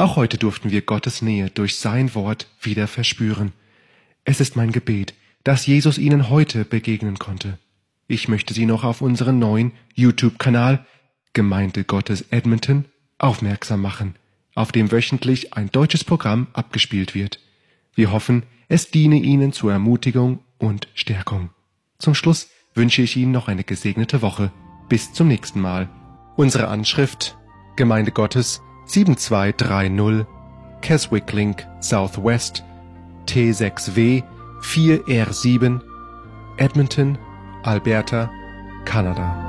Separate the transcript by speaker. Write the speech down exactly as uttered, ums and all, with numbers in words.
Speaker 1: Auch heute durften wir Gottes Nähe durch sein Wort wieder verspüren. Es ist mein Gebet, dass Jesus Ihnen heute begegnen konnte. Ich möchte Sie noch auf unseren neuen YouTube-Kanal Gemeinde Gottes Edmonton aufmerksam machen, auf dem wöchentlich ein deutsches Programm abgespielt wird. Wir hoffen, es diene Ihnen zur Ermutigung und Stärkung. Zum Schluss wünsche ich Ihnen noch eine gesegnete Woche. Bis zum nächsten Mal. Unsere Anschrift: Gemeinde Gottes sieben zwei drei null Keswick Link Southwest T sechs W vier R sieben Edmonton, Alberta, Kanada.